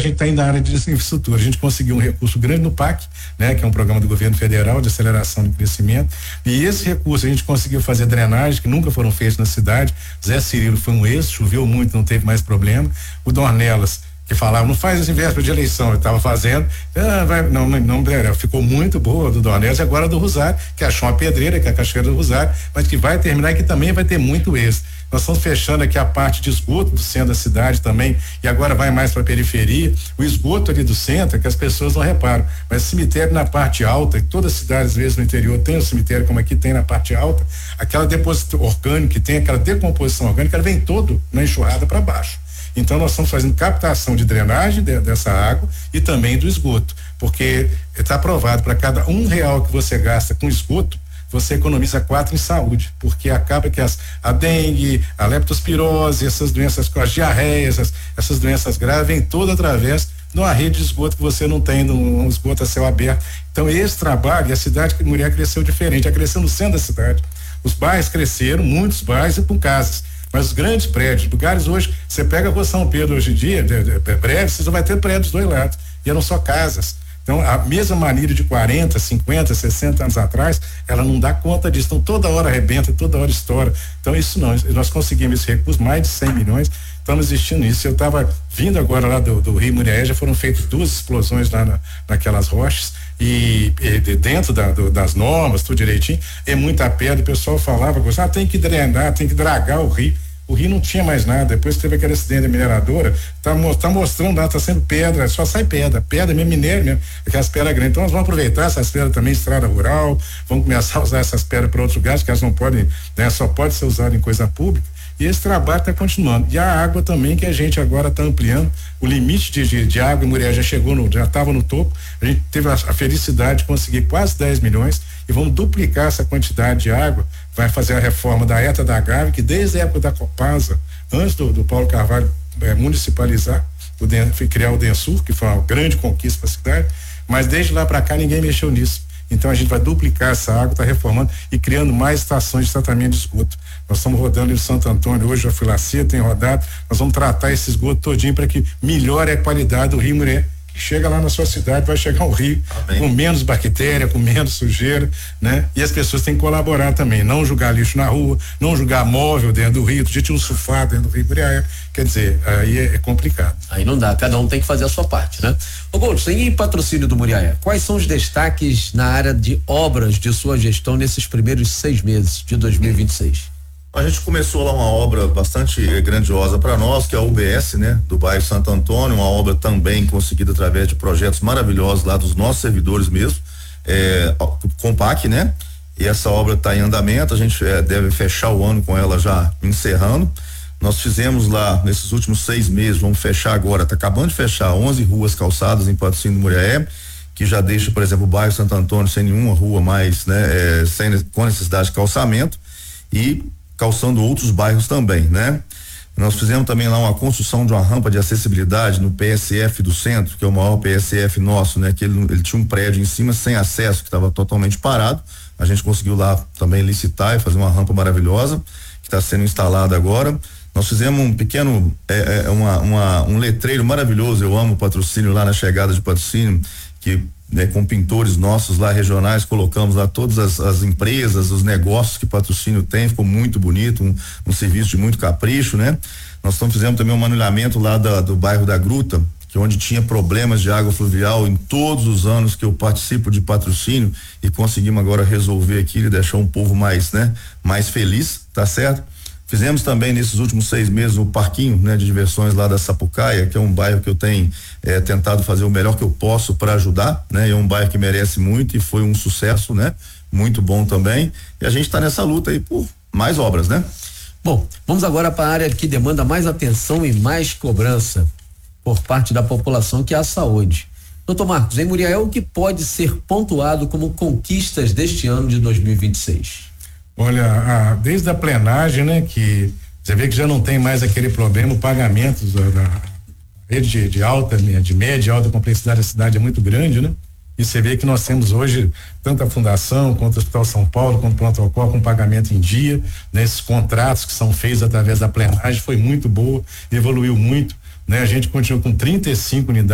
gente está indo na área de infraestrutura. A gente conseguiu um recurso grande no PAC, né? Que é um programa do governo federal de aceleração do crescimento, e esse recurso a gente conseguiu fazer drenagem que nunca foram feitas na cidade. Zé Cirilo foi um êxito, choveu muito, não teve mais problema. O Dornelas, que falava, não faz esse véspera de eleição, eu estava fazendo, ficou muito boa do Dornelas, e agora do Rosário, que achou uma pedreira, que é a Cachoeira do Rosário, mas que vai terminar e que também vai ter muito êxito. Nós estamos fechando aqui a parte de esgoto do centro da cidade também, e agora vai mais para a periferia. O esgoto ali do centro, que as pessoas não reparam, mas cemitério na parte alta, que toda cidade, às vezes no interior tem um cemitério como aqui tem na parte alta, aquela depósito orgânico que tem, aquela decomposição orgânica, ela vem todo na enxurrada para baixo. Então nós estamos fazendo captação de drenagem dessa água e também do esgoto, porque está provado, para cada R$1 que você gasta com esgoto, você economiza 4 em saúde, porque acaba que a dengue, a leptospirose, essas doenças, as diarreias, essas doenças graves, vêm todas através de uma rede de esgoto que você não tem, num esgoto a céu aberto. Então esse trabalho, e a cidade de Muriaé cresceu diferente, ela cresceu no centro da cidade. Os bairros cresceram, muitos bairros e com casas. Mas os grandes prédios, lugares hoje, você pega a Rua São Pedro hoje em dia, breve, você só vai ter prédios dos dois lados, e eram só casas. Então, a mesma maneira de 40, 50, 60 anos atrás, ela não dá conta disso. Então, toda hora arrebenta, toda hora estoura. Então, isso não, nós conseguimos esse recurso, mais de 100 milhões, estamos investindo nisso. Eu estava vindo agora lá do Rio Muriaé, já foram feitas 2 explosões lá naquelas rochas, e dentro das normas, tudo direitinho, é muita pedra. O pessoal falava, tem que drenar, tem que dragar o rio. O rio não tinha mais nada, depois que teve aquele acidente da mineradora, tá mostrando lá, tá sendo pedra, só sai pedra mesmo, minério mesmo, aquelas pedras grandes. Então nós vamos aproveitar essas pedras também, estrada rural, vamos começar a usar essas pedras para outros lugares, que elas não podem, né, só pode ser usada em coisa pública, e esse trabalho está continuando. E a água também, que a gente agora está ampliando, o limite de água em Muriaé já estava no topo, a gente teve a felicidade de conseguir quase 10 milhões, e vamos duplicar essa quantidade de água, vai fazer a reforma da ETA da Gávea, que desde a época da Copasa, antes do Paulo Carvalho municipalizar, criar o DENSUR, que foi uma grande conquista para a cidade, mas desde lá para cá ninguém mexeu nisso. Então a gente vai duplicar essa água, está reformando e criando mais estações de tratamento de esgoto. Nós estamos rodando em Santo Antônio, hoje já fui lá cedo, tem rodado, nós vamos tratar esse esgoto todinho para que melhore a qualidade do Rio Muriaé. Chega lá na sua cidade, vai chegar um rio com menos bactéria, com menos sujeira, né? E as pessoas têm que colaborar também, não jogar lixo na rua, não jogar móvel dentro do rio, a gente um sulfato dentro do Rio Muriaé, quer dizer, aí é complicado. Aí não dá, cada um tem que fazer a sua parte, né? Ô Goldson, e em patrocínio do Muriaé, quais são os destaques na área de obras de sua gestão nesses primeiros 6 meses de 2026? A gente começou lá uma obra bastante grandiosa para nós, que é a UBS, né? Do bairro Santo Antônio, uma obra também conseguida através de projetos maravilhosos lá dos nossos servidores mesmo, Compac, né? E essa obra está em andamento, a gente deve fechar o ano com ela já encerrando. Nós fizemos lá nesses últimos 6 meses, vamos fechar agora, tá acabando de fechar 11 ruas calçadas em patrocínio do Muriaé, que já deixa, por exemplo, o bairro Santo Antônio sem nenhuma rua mais, né? Com necessidade de calçamento, e calçando outros bairros também, né? Nós fizemos também lá uma construção de uma rampa de acessibilidade no PSF do centro, que é o maior PSF nosso, né? Que ele tinha um prédio em cima sem acesso, que estava totalmente parado. A gente conseguiu lá também licitar e fazer uma rampa maravilhosa, que está sendo instalada agora. Nós fizemos um pequeno, um letreiro maravilhoso. Eu amo o patrocínio lá na chegada de patrocínio, que com pintores nossos lá regionais, colocamos lá todas as empresas, os negócios que patrocínio tem, ficou muito bonito, um serviço de muito capricho, né? Nós fizemos também um manilhamento lá do bairro da Gruta, que onde tinha problemas de água fluvial em todos os anos que eu participo de patrocínio, e conseguimos agora resolver aquilo e deixar um povo mais, né? Mais feliz, tá certo? Fizemos também nesses últimos 6 meses o parquinho, né, de diversões lá da Sapucaia, que é um bairro que eu tenho tentado fazer o melhor que eu posso para ajudar, né? É um bairro que merece muito e foi um sucesso, né? Muito bom também. E a gente está nessa luta aí por mais obras, né? Bom, vamos agora para a área que demanda mais atenção e mais cobrança por parte da população, que é a saúde. Doutor Marcos, em Muriaé, o que pode ser pontuado como conquistas deste ano de 2026? Olha, desde a plenagem, né, que você vê que já não tem mais aquele problema, o pagamento da rede de alta, de média e alta complexidade da cidade é muito grande, né? E você vê que nós temos hoje tanto a Fundação, quanto o Hospital São Paulo, quanto o Pronto-Socorro com pagamento em dia, né? Esses contratos que são feitos através da plenagem foi muito boa, evoluiu muito, né? A gente continua com 35 unidades